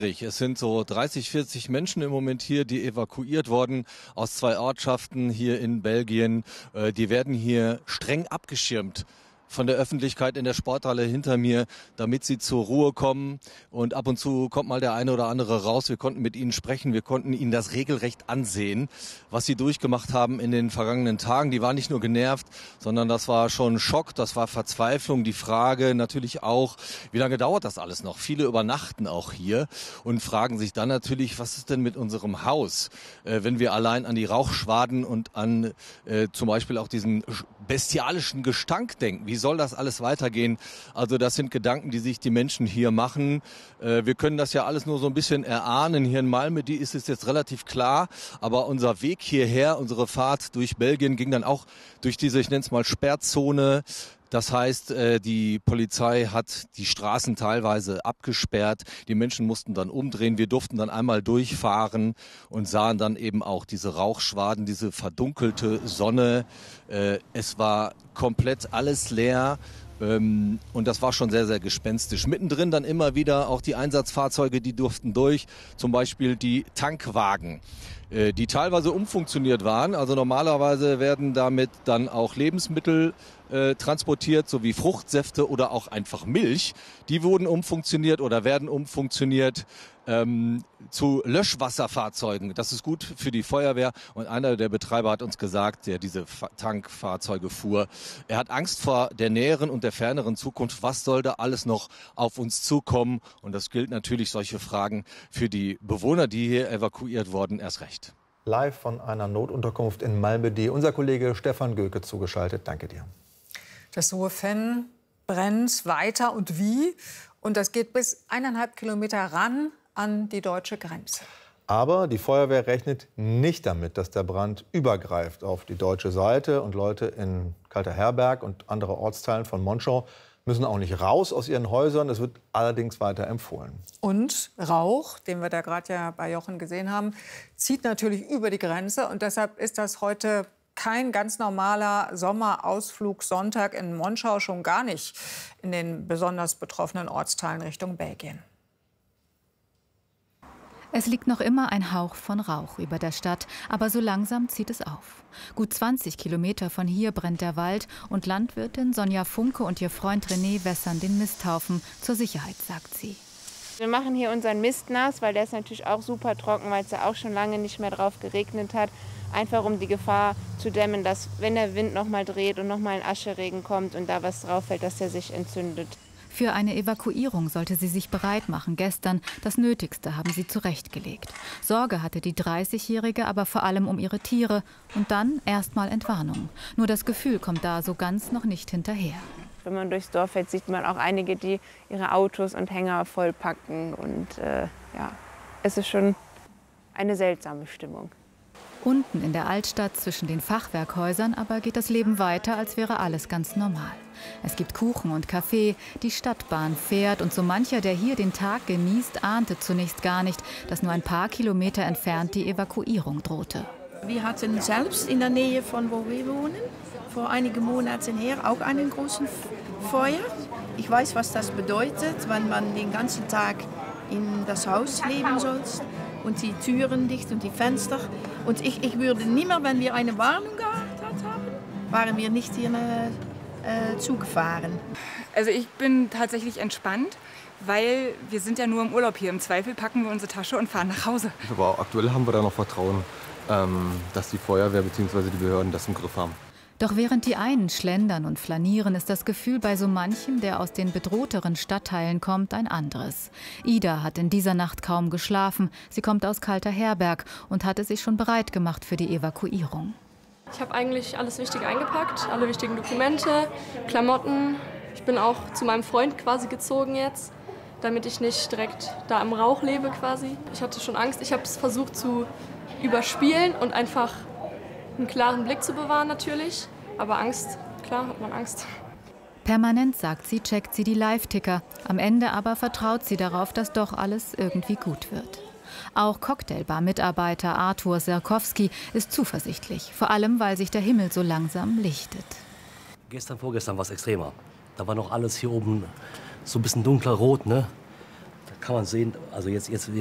Es sind so 30, 40 Menschen im Moment hier, die evakuiert wurden aus 2 Ortschaften hier in Belgien. Die werden hier streng abgeschirmt von der Öffentlichkeit in der Sporthalle hinter mir, damit sie zur Ruhe kommen. Und ab und zu kommt mal der eine oder andere raus. Wir konnten mit ihnen sprechen, wir konnten ihnen das regelrecht ansehen, was sie durchgemacht haben in den vergangenen Tagen. Die waren nicht nur genervt, sondern das war schon Schock, das war Verzweiflung. Die Frage natürlich auch, wie lange dauert das alles noch? Viele übernachten auch hier und fragen sich dann natürlich, was ist denn mit unserem Haus, wenn wir allein an die Rauchschwaden und an zum Beispiel auch diesen bestialischen Gestank denken. Wie soll das alles weitergehen? Also das sind Gedanken, die sich die Menschen hier machen. Wir können das ja alles nur so ein bisschen erahnen. Hier in Malmedy ist es jetzt relativ klar, aber unser Weg hierher, unsere Fahrt durch Belgien ging dann auch durch diese, ich nenne es mal Sperrzone. Das heißt, die Polizei hat die Straßen teilweise abgesperrt. Die Menschen mussten dann umdrehen. Wir durften dann einmal durchfahren und sahen dann eben auch diese Rauchschwaden, diese verdunkelte Sonne. Es war komplett alles leer. Und das war schon sehr, sehr gespenstisch. Mittendrin dann immer wieder auch die Einsatzfahrzeuge, die durften durch. Zum Beispiel die Tankwagen, die teilweise umfunktioniert waren. Also normalerweise werden damit dann auch Lebensmittel transportiert, sowie Fruchtsäfte oder auch einfach Milch. Die wurden umfunktioniert oder werden umfunktioniert zu Löschwasserfahrzeugen. Das ist gut für die Feuerwehr. Und einer der Betreiber hat uns gesagt, der diese Tankfahrzeuge fuhr, er hat Angst vor der näheren und der ferneren Zukunft. Was soll da alles noch auf uns zukommen? Und das gilt natürlich, solche Fragen, für die Bewohner, die hier evakuiert wurden, erst recht. Live von einer Notunterkunft in Malmedy. Unser Kollege Stefan Göke zugeschaltet. Danke dir. Das Hohe Venn brennt weiter und wie? Und das geht bis 1,5 Kilometer ran an die deutsche Grenze. Aber die Feuerwehr rechnet nicht damit, dass der Brand übergreift auf die deutsche Seite. Und Leute in Kalterherberg und andere Ortsteilen von Monschau müssen auch nicht raus aus ihren Häusern. Es wird allerdings weiter empfohlen. Und Rauch, den wir da gerade ja bei Jochen gesehen haben, zieht natürlich über die Grenze. Und deshalb ist das heute kein ganz normaler Sommerausflug Sonntag in Monschau, schon gar nicht in den besonders betroffenen Ortsteilen Richtung Belgien. Es liegt noch immer ein Hauch von Rauch über der Stadt, aber so langsam zieht es auf. Gut 20 Kilometer von hier brennt der Wald und Landwirtin Sonja Funke und ihr Freund René wässern den Misthaufen zur Sicherheit, sagt sie. Wir machen hier unseren Mist nass, weil der ist natürlich auch super trocken, weil es ja auch schon lange nicht mehr drauf geregnet hat. Einfach um die Gefahr zu dämmen, dass wenn der Wind noch mal dreht und noch mal ein Ascheregen kommt und da was drauf fällt, dass der sich entzündet. Für eine Evakuierung sollte sie sich bereit machen. Gestern das Nötigste haben sie zurechtgelegt. Sorge hatte die 30-Jährige aber vor allem um ihre Tiere und dann erstmal Entwarnung. Nur das Gefühl kommt da so ganz noch nicht hinterher. Wenn man durchs Dorf fährt, sieht man auch einige, die ihre Autos und Hänger vollpacken. Und ja, es ist schon eine seltsame Stimmung. Unten in der Altstadt zwischen den Fachwerkhäusern aber geht das Leben weiter, als wäre alles ganz normal. Es gibt Kuchen und Kaffee, die Stadtbahn fährt und so mancher, der hier den Tag genießt, ahnte zunächst gar nicht, dass nur ein paar Kilometer entfernt die Evakuierung drohte. Wir hatten selbst in der Nähe von wo wir wohnen, vor einigen Monaten her auch einen großen Feuer. Ich weiß, was das bedeutet, wenn man den ganzen Tag in das Haus leben soll und die Türen dicht und die Fenster. Und ich würde nimmer, wenn wir eine Warnung gehabt haben, waren wir nicht hier zugefahren. Also ich bin tatsächlich entspannt, weil wir sind ja nur im Urlaub hier. Im Zweifel packen wir unsere Tasche und fahren nach Hause. Aber aktuell haben wir da noch Vertrauen, dass die Feuerwehr bzw. die Behörden das im Griff haben. Doch während die einen schlendern und flanieren, ist das Gefühl bei so manchem, der aus den bedrohteren Stadtteilen kommt, ein anderes. Ida hat in dieser Nacht kaum geschlafen. Sie kommt aus Kalterherberg und hatte sich schon bereit gemacht für die Evakuierung. Ich habe eigentlich alles Wichtige eingepackt, alle wichtigen Dokumente, Klamotten. Ich bin auch zu meinem Freund quasi gezogen jetzt, damit ich nicht direkt da im Rauch lebe quasi. Ich hatte schon Angst. Ich habe es versucht zu überspielen und einfach einen klaren Blick zu bewahren natürlich. Aber Angst, klar hat man Angst. Permanent, sagt sie, checkt sie die Live-Ticker. Am Ende aber vertraut sie darauf, dass doch alles irgendwie gut wird. Auch Cocktailbar-Mitarbeiter Artur Serkowski ist zuversichtlich. Vor allem, weil sich der Himmel so langsam lichtet. Vorgestern war es extremer. Da war noch alles hier oben so ein bisschen dunkler rot, ne? kann man sehen, also jetzt